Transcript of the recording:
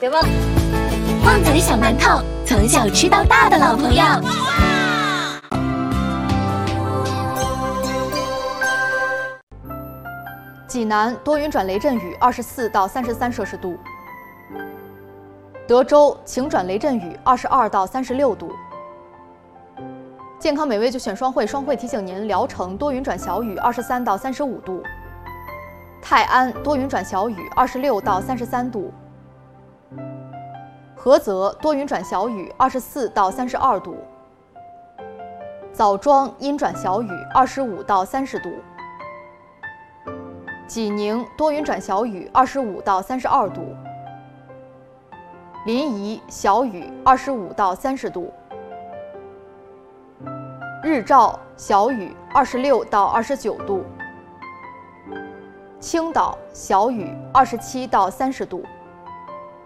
别忘旺仔小馒头，从小吃到大的老朋友。 济南多云转雷阵雨，24到33摄氏度。德州晴转雷阵雨，22到36度。健康美味就选双汇，双汇提醒您：聊城多云转小雨，23到35度；泰安多云转小雨，26到33度；菏泽多云转小雨，24到32度；枣庄阴转小雨，25到30度；济宁多云转小雨，25到32度；临沂小雨，25到30度；日照小雨，26到29度；青岛小雨，27到30度。